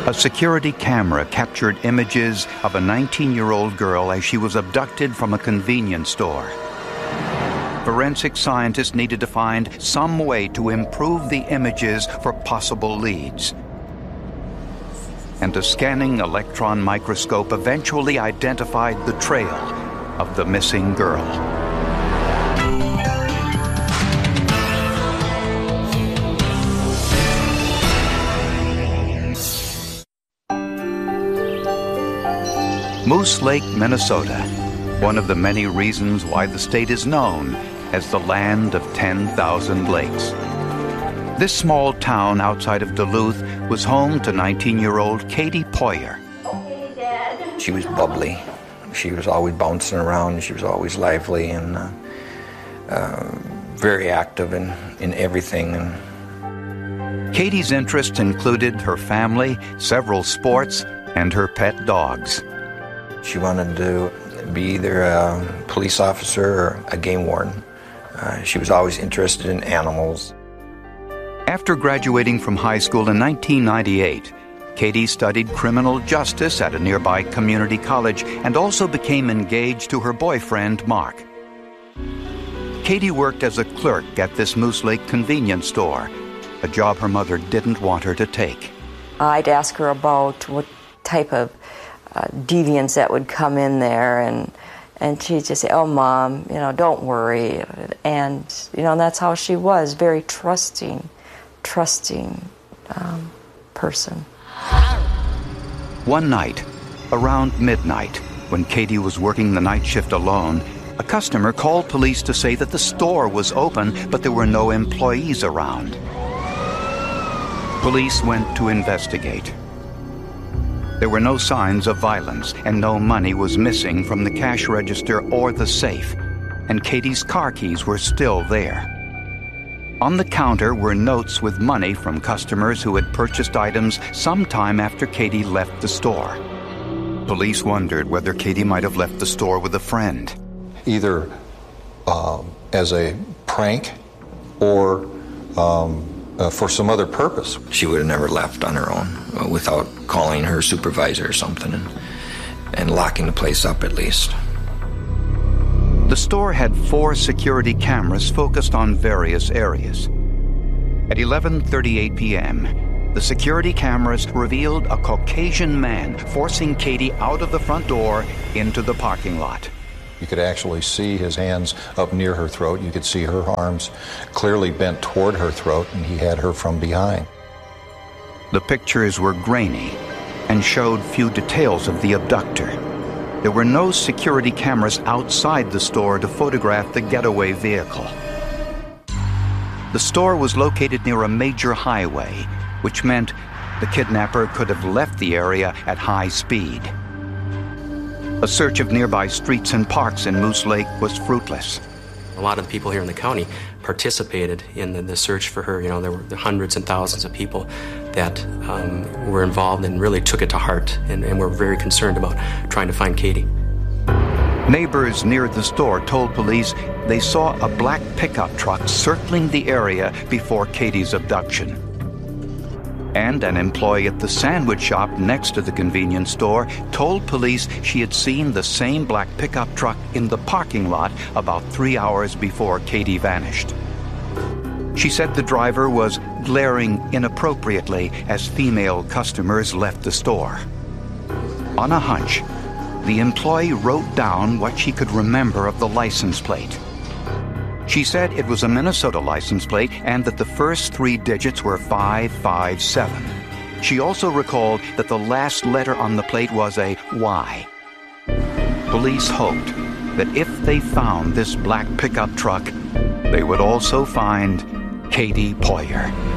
A security camera captured images of a 19-year-old girl as she was abducted from a convenience store. Forensic scientists needed to find some way to improve the images for possible leads. And a scanning electron microscope eventually identified the trail of the missing girl. Moose Lake, Minnesota, one of the many reasons why the state is known as the land of 10,000 lakes. This small town outside of Duluth was home to 19-year-old Katie Poyer. Hey, Dad. She was bubbly. She was always bouncing around. She was always lively and very active in everything. Katie's interests included her family, several sports, and her pet dogs. She wanted to be either a police officer or a game warden. She was always interested in animals. After graduating from high school in 1998, Katie studied criminal justice at a nearby community college and also became engaged to her boyfriend, Mark. Katie worked as a clerk at this Moose Lake convenience store, a job her mother didn't want her to take. I'd ask her about what type of deviants that would come in there, and she'd just say, "Oh, Mom, don't worry." And that's how she was, very trusting person. One night, around midnight, when Katie was working the night shift alone, a customer called police to say that the store was open, but there were no employees around. Police went to investigate. There were no signs of violence, and no money was missing from the cash register or the safe, and Katie's car keys were still there. On the counter were notes with money from customers who had purchased items sometime after Katie left the store. Police wondered whether Katie might have left the store with a friend. Either as a prank or for some other purpose. She would have never left on her own without calling her supervisor or something and locking the place up at least. The store had 4 security cameras focused on various areas. At 11:38 p.m., the security cameras revealed a Caucasian man forcing Katie out of the front door into the parking lot. You could actually see his hands up near her throat. You could see her arms clearly bent toward her throat, and he had her from behind. The pictures were grainy and showed few details of the abductor. There were no security cameras outside the store to photograph the getaway vehicle. The store was located near a major highway, which meant the kidnapper could have left the area at high speed. A search of nearby streets and parks in Moose Lake was fruitless. A lot of the people here in the county participated in the search for her. There were hundreds and thousands of people that were involved and really took it to heart and were very concerned about trying to find Katie. Neighbors near the store told police they saw a black pickup truck circling the area before Katie's abduction. And an employee at the sandwich shop next to the convenience store told police she had seen the same black pickup truck in the parking lot about 3 hours before Katie vanished. She said the driver was glaring inappropriately as female customers left the store. On a hunch, the employee wrote down what she could remember of the license plate. She said it was a Minnesota license plate and that the first 3 digits were 557. She also recalled that the last letter on the plate was a Y. Police hoped that if they found this black pickup truck, they would also find Katie Poyer.